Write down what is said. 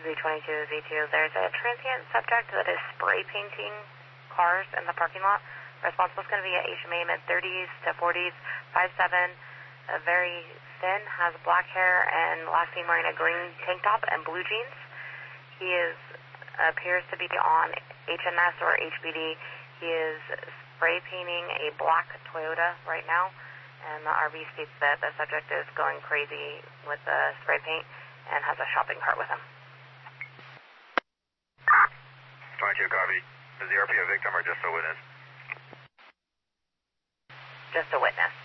Z22, Z2. There's a transient subject that is spray painting cars in the parking lot. Responsible is going to be at HMA mid-30s to 40s, 5'7", very thin, has black hair, and last seen wearing a green tank top and blue jeans. He appears to be on HNS or HBD. He is spray painting a black Toyota right now, and the RV states that the subject is going crazy with the spray paint and has a shopping cart with him. 22 copy. Is the RP a victim or just a witness? Just a witness.